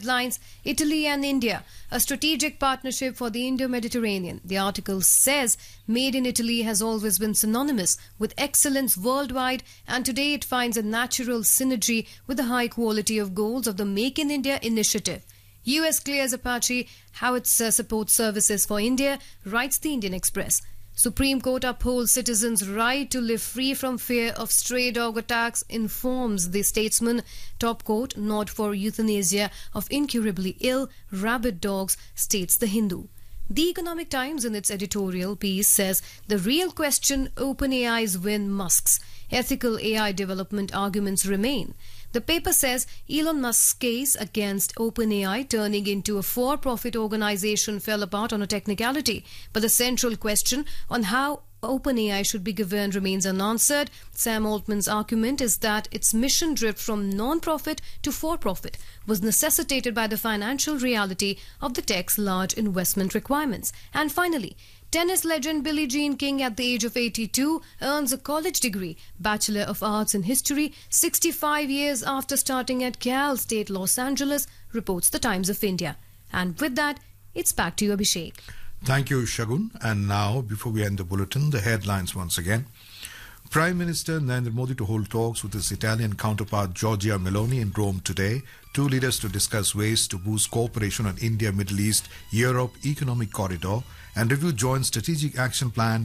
headlines, Italy and India, a strategic partnership for the Indo-Mediterranean. The article says Made in Italy has always been synonymous with excellence worldwide, and today it finds a natural synergy with the high quality of goals of the Make in India initiative. US clears Apache howitzer support services for India, writes the Indian Express. Supreme Court upholds citizens' right to live free from fear of stray dog attacks, informs the Statesman. Top court not for euthanasia of incurably ill rabid dogs, states the Hindu. The Economic Times in its editorial piece says the real question, OpenAI's win Musk's. Ethical AI development arguments remain. The paper says Elon Musk's case against OpenAI turning into a for-profit organization fell apart on a technicality, but the central question on how OpenAI should be governed remains unanswered. Sam Altman's argument is that its mission drift from non-profit to for-profit was necessitated by the financial reality of the tech's large investment requirements. And finally, tennis legend Billie Jean King at the age of 82 earns a college degree, Bachelor of Arts in History, 65 years after starting at Cal State Los Angeles, reports the Times of India. And with that, it's back to you, Abhishek. Thank you, Shagun. And now, before we end the bulletin, the headlines once again. Prime Minister Narendra Modi to hold talks with his Italian counterpart Giorgia Meloni in Rome today. Two leaders to discuss ways to boost cooperation on India-Middle East-Europe Economic Corridor and review Joint Strategic Action Plan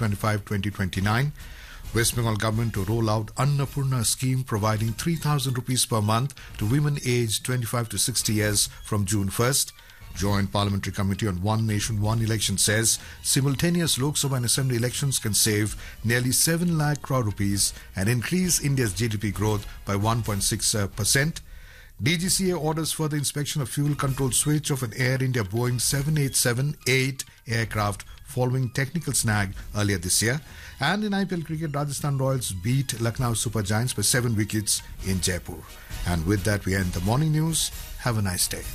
2025-2029. West Bengal government to roll out Annapurna scheme providing 3,000 rupees per month to women aged 25 to 60 years from June 1st. Joint Parliamentary Committee on One Nation, One Election says simultaneous Lok Sabha and Assembly elections can save nearly 7 lakh crore rupees and increase India's GDP growth by 1.6%. DGCA orders further inspection of fuel control switch of an Air India Boeing 787-8 aircraft following technical snag earlier this year. And in IPL cricket, Rajasthan Royals beat Lucknow Super Giants by 7 wickets in Jaipur. And with that, we end the morning news. Have a nice day.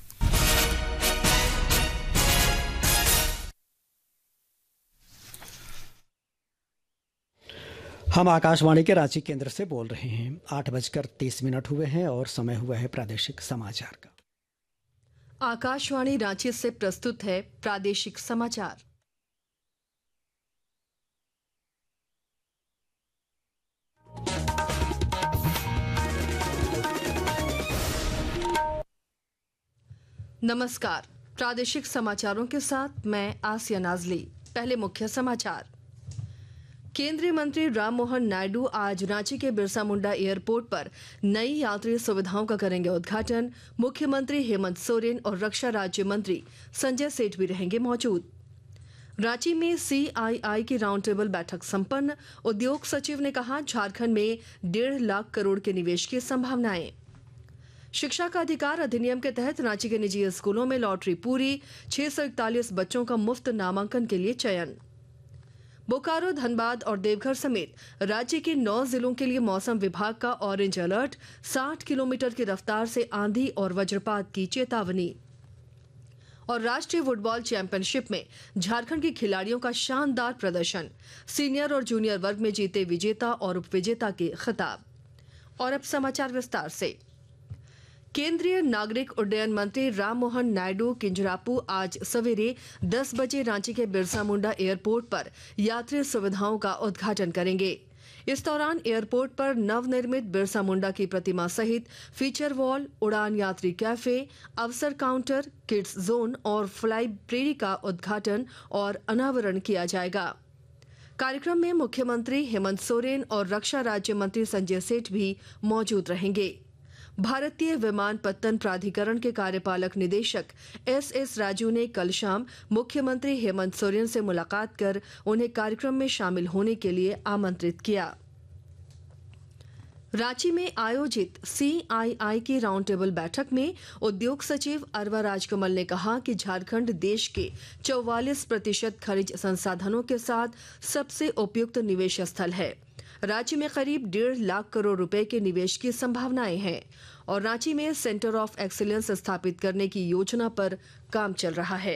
हम आकाशवाणी के रांची केंद्र से बोल रहे हैं। 8:30 हुए हैं और समय हुआ है प्रादेशिक समाचार का। आकाशवाणी रांची से प्रस्तुत है प्रादेशिक समाचार। नमस्कार, प्रादेशिक समाचारों के साथ मैं आसिया नाजली। पहले मुख्य समाचार। केंद्रीय मंत्री राममोहन नायडू आज रांची के बिरसा मुंडा एयरपोर्ट पर नई यात्री सुविधाओं का करेंगे उद्घाटन। मुख्यमंत्री हेमंत सोरेन और रक्षा राज्य मंत्री संजय सेठ भी रहेंगे मौजूद। रांची में CII की राउंड टेबल बैठक संपन्न। उद्योग सचिव ने कहा, झारखंड में 1.5 लाख करोड़ के निवेश की संभावनाएं। शिक्षा का अधिकार अधिनियम के तहत रांची के निजी स्कूलों में लॉटरी पूरी, 641 बच्चों का मुफ्त नामांकन के लिए चयन। बोकारो, धनबाद और देवघर समेत राज्य के 9 जिलों के लिए मौसम विभाग का ऑरेंज अलर्ट, 60 किलोमीटर की रफ्तार से आंधी और वज्रपात की चेतावनी। और राष्ट्रीय फुटबॉल चैंपियनशिप में झारखंड के खिलाड़ियों का शानदार प्रदर्शन, सीनियर और जूनियर वर्ग में जीते विजेता और उपविजेता के खिताब। और अब समाचार विस्तार से। केंद्रीय नागरिक उड्डयन मंत्री राममोहन नायडू किंजरापू आज सवेरे 10 बजे रांची के बिरसा मुंडा एयरपोर्ट पर यात्री सुविधाओं का उद्घाटन करेंगे। इस दौरान एयरपोर्ट पर नवनिर्मित बिरसा मुंडा की प्रतिमा सहित फीचर वॉल, उड़ान यात्री कैफे, अवसर काउंटर, किड्स जोन और फ्लाइब्रेरी का उद्घाटन और अनावरण किया जाएगा। कार्यक्रम में मुख्यमंत्री हेमंत सोरेन और रक्षा राज्य मंत्री संजय सेठ भी मौजूद रहेंगे। भारतीय विमानपत्तन प्राधिकरण के कार्यपालक निदेशक SS राजू ने कल शाम मुख्यमंत्री हेमंत सोरेन से मुलाकात कर उन्हें कार्यक्रम में शामिल होने के लिए आमंत्रित किया। रांची में आयोजित CII की राउंड टेबल बैठक में उद्योग सचिव अरवा राजकमल ने कहा कि झारखंड देश के 44% खनिज संसाधनों के साथ सबसे उपयुक्त निवेश स्थल है। राज्य में करीब 1.5 लाख करोड़ रुपए के निवेश की संभावनाएं हैं और रांची में सेंटर ऑफ एक्सीलेंस स्थापित करने की योजना पर काम चल रहा है।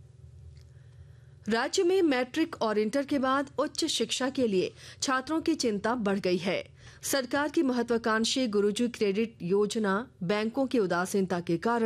राज्य में मैट्रिक और इंटर के बाद उच्च शिक्षा के लिए छात्रों की चिंता बढ़ गई है। सरकार की महत्वाकांक्षी गुरुजी क्रेडिट योजना बैंकों की उदासीनता के कारण